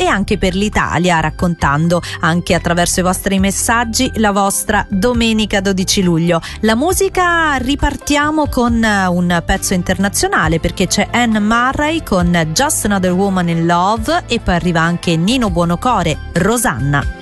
e anche per l'Italia, raccontando anche attraverso i vostri messaggi la vostra domenica 12 luglio. La musica, ripartiamo con un pezzo internazionale, perché c'è Anne Murray con Just Another Woman in Love e poi arriva anche Nino Buonocore, Rosanna.